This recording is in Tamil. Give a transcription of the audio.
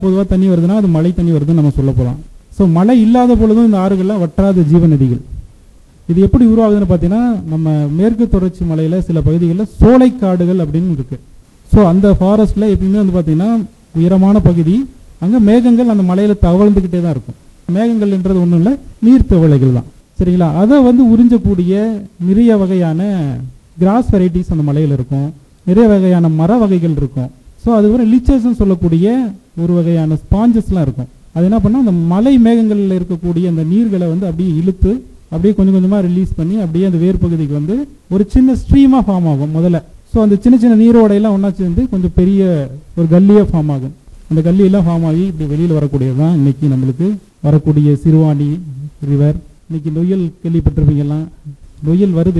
பொதுவாக தண்ணி வருதுன்னா அது மழை தண்ணி வருதுன்னு நம்ம சொல்ல போகலாம். ஸோ மழை இல்லாத பொழுதும் இந்த ஆறுகள்லாம் வற்றாத ஜீவநதிகள். இது எப்படி உருவாகுதுன்னு பார்த்தீங்கன்னா, நம்ம மேற்கு தொடர்ச்சி மலையில் சில பகுதிகளில் சோலைக்காடுகள் அப்படின்னு இருக்கு. ஸோ அந்த ஃபாரஸ்ட்டில் எப்பயுமே வந்து பார்த்தீங்கன்னா உயரமான பகுதி, அங்கே மேகங்கள் அந்த மலையில் தவழ்ந்துக்கிட்டே தான் இருக்கும். மேகங்கள்ன்றது ஒன்றும் இல்லை, நீர் தவளைகள் தான். சரிங்களா? அதை வந்து உறிஞ்சக்கூடிய நிறைய வகையான கிராஸ் வெரைட்டிஸ் அந்த மலையில் இருக்கும், நிறைய வகையான மர வகைகள் இருக்கும். ஸோ அதுக்கப்புறம் லிச்சர்ஸ்ன்னு சொல்லக்கூடிய ஒரு வகையான ஸ்பாஞ்சஸ்லாம் இருக்கும். அது என்ன பண்ணால் அந்த மலை மேகங்களில் இருக்கக்கூடிய அந்த நீர்களை வந்து அப்படியே இழுத்து அப்படியே கொஞ்சம் கொஞ்சமாக ரிலீஸ் பண்ணி அப்படியே அந்த வேர் பகுதிக்கு வந்து ஒரு சின்ன ஸ்ட்ரீமாக ஃபார்ம் ஆகும் முதல்ல. ஸோ அந்த சின்ன சின்ன நீரோடையெல்லாம் ஒன்றா சேர்ந்து கொஞ்சம் பெரிய ஒரு கல்லியாக ஃபார்ம் ஆகும். அந்த கல்லியெல்லாம் ஃபார்ம் ஆகி இப்படி வெளியில் வரக்கூடியது தான் இன்றைக்கி நம்மளுக்கு வரக்கூடிய சிறுவாணி ரிவர். இன்றைக்கி நொய்யல் கேள்விப்பட்டிருப்பீங்கலாம். நொய்யல் வருது.